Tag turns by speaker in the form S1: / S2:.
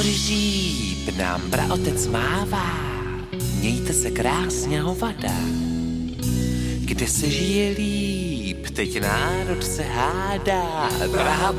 S1: žíp nám praotec mává, mějte se krásně hovada. Kde se žije líp, teď národ se hádá. Praha